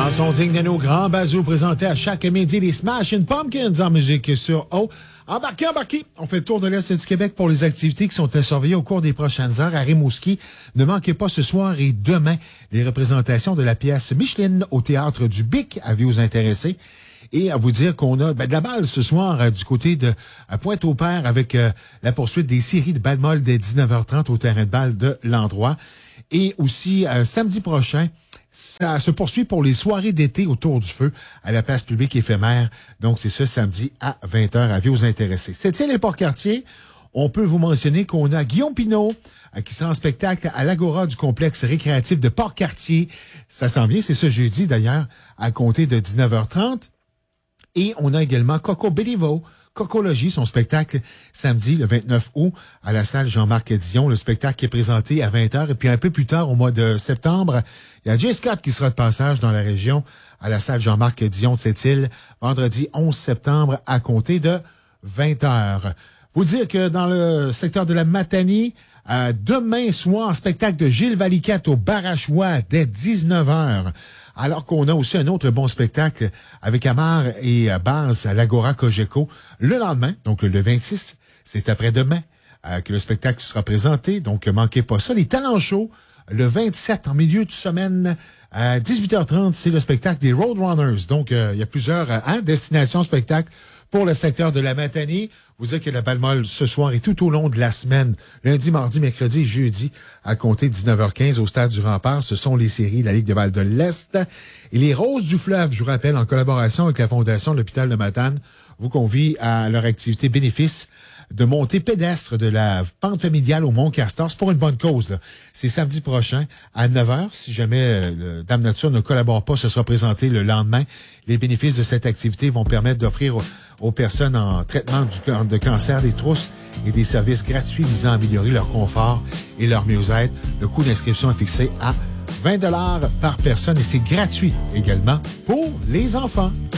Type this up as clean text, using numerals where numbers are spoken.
Chanson digne de nos grands bazous présentés à chaque midi, les Smashing Pumpkins en musique sur O. Embarquez! On fait le tour de l'Est du Québec pour les activités qui sont à surveiller au cours des prochaines heures à Rimouski. Ne manquez pas ce soir et demain les représentations de la pièce Micheline au Théâtre du Bic à vous intéresser. Et à vous dire qu'on a de la balle ce soir du côté de Pointe-au-Père avec la poursuite des séries de balle molle dès 19h30 au terrain de balle de l'endroit. Et aussi, samedi prochain, ça se poursuit pour les soirées d'été autour du feu à la place publique éphémère. Donc, c'est ce samedi à 20h à vous intéresser. C'est-il les Port-Cartier? On peut vous mentionner qu'on a Guillaume Pinault qui sera en spectacle à l'Agora du complexe récréatif de Port-Cartier. Ça s'en vient, c'est ce jeudi d'ailleurs, à compter de 19h30. Et on a également Coco Béliveau, Cocologie, son spectacle samedi, le 29 août, à la salle Jean-Marc Dion. Le spectacle est présenté à 20h. Et puis un peu plus tard, au mois de septembre, il y a Jay Scott qui sera de passage dans la région à la salle Jean-Marc Dion de Sept-Îles, vendredi 11 septembre à compter de 20h. Vous dire que dans le secteur de la Matanie, demain soir, spectacle de Gilles Valiquette au Barachois dès 19h. Alors qu'on a aussi un autre bon spectacle avec Amar et Baz à l'Agora Cogeco le lendemain, donc le 26, c'est après-demain que le spectacle sera présenté, donc manquez pas ça. Les talents chauds, le 27 en milieu de semaine à 18h30, c'est le spectacle des Roadrunners. Donc il y a plusieurs destinations spectacles pour le secteur de la Matanie. Vous dites que la balle molle ce soir et tout au long de la semaine, lundi, mardi, mercredi et jeudi, à compter de 19h15 au Stade du Rempart. Ce sont les séries de la Ligue de balle de l'Est. Et les Roses du Fleuve, je vous rappelle, en collaboration avec la Fondation de l'Hôpital de Matane, vous convie à leur activité bénéfice de montée pédestre de la pente familiale au Mont-Castor. C'est pour une bonne cause, là. C'est samedi prochain à 9h. Si jamais Dame Nature ne collabore pas, ce sera présenté le lendemain. Les bénéfices de cette activité vont permettre d'offrir aux personnes en traitement de cancer des trousses et des services gratuits visant à améliorer leur confort et leur mieux-être. Le coût d'inscription est fixé à 20 $ par personne et c'est gratuit également pour les enfants.